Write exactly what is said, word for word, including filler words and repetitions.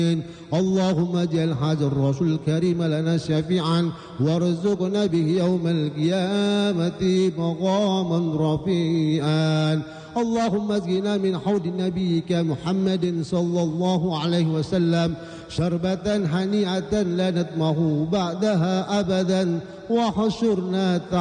اللهم اجعل هذا الرسول الكريم لنا شفيعا وارزقنا به يوم القيامة مقاما رفيعا. اللهم اسقنا من حوض نبيك محمد صلى الله عليه وسلم شربة هنيئة لا نطمع بعدها أبدا وحشرنا